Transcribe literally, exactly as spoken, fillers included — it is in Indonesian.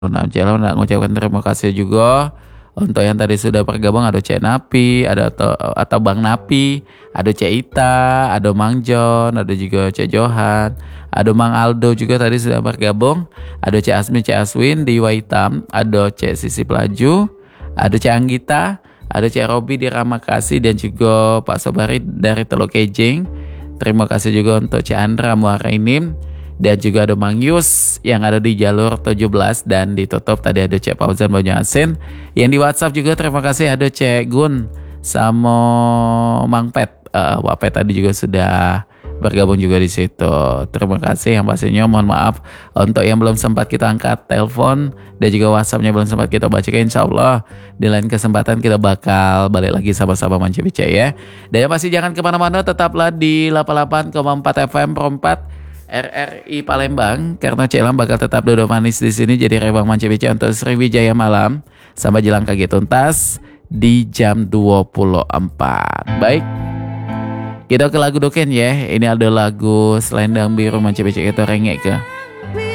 Nah, Cela nak ngucapkan terima kasih juga untuk yang tadi sudah bergabung, ada Cek Napi, ada atau, atau Bang Napi, ada Cek Ita, ada Mang John, ada juga Cek Johan, ada Mang Aldo juga tadi sudah bergabung, ada Cek Asmi, Cek Aswin di Waitam, ada Cek Sisi Pelaju, ada Cek Anggita, ada Cek Robi di Ramakasi dan juga Pak Sobari dari Teluk Kejing. Terima kasih juga untuk Cek Andra Muarainim. Dan juga ada Mang Yus yang ada di jalur tujuh belas dan ditutup tadi ada Cek Fauzan Banyasin. Yang di WhatsApp juga terima kasih ada Cek Gun sama Mang Pet. Uh, Wak Pet tadi juga sudah bergabung juga di situ. Terima kasih yang pastinya, mohon maaf untuk yang belum sempat kita angkat telepon dan juga WhatsAppnya belum sempat kita bacakan. Insya Allah di lain kesempatan kita bakal balik lagi sama-sama Manci Bica ya. Dan yang pasti jangan kemana-mana, tetaplah di delapan puluh delapan koma empat F M Perempat R R I Palembang, karena Celam bakal tetap duduk manis di sini jadi Rebang Manci Bica untuk Sriwijaya Malam sampai jelang kaki tuntas di jam dua puluh empat. Baik, kita ke lagu doken ya. Ini ada lagu Selendang Biru Manci Bica kita rengek ke.